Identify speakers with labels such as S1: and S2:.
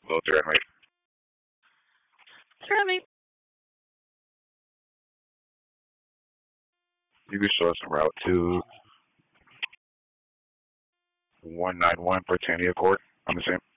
S1: Low turn rate.
S2: Turn me.
S1: You can show us en route to 191 Britannia Court on the same.